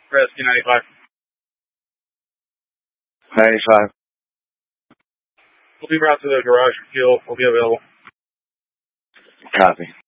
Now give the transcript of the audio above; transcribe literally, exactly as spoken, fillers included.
Rescue ninety-five. ninety-five. We'll be brought to the garage for fuel. We'll be available. Copy.